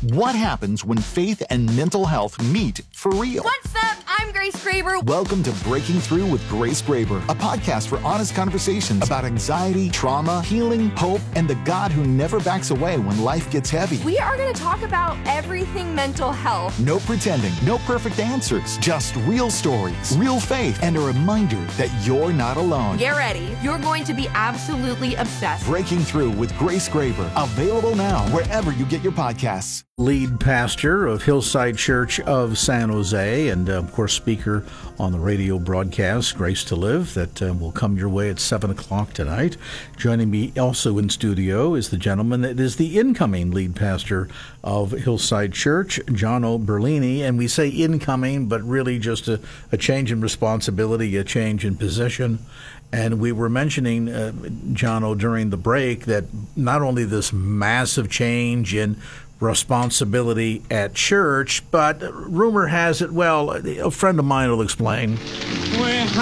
What happens when faith and mental health meet for real? What's up? I'm Grace Graber. Welcome to Breaking Through with Grace Graber, a podcast for honest conversations about anxiety, trauma, healing, hope, and the God who never backs away when life gets heavy. We are going to talk about everything mental health. No pretending, no perfect answers, just real stories, real faith, and a reminder that you're not alone. Get ready. You're going to be absolutely obsessed. Breaking Through with Grace Graber, available now wherever you get your podcasts. Lead pastor of Hillside Church of San Jose, and of course speaker on the radio broadcast Grace to Live that will come your way at 7 o'clock tonight. Joining me also in studio is the gentleman that is the incoming lead pastor of Hillside Church, John O'Berlini. And we say incoming, but really just a change in responsibility, a change in position. And we were mentioning, John O, during the break that not only this massive change in responsibility at church, but rumor has it, well, a friend of mine will explain. We're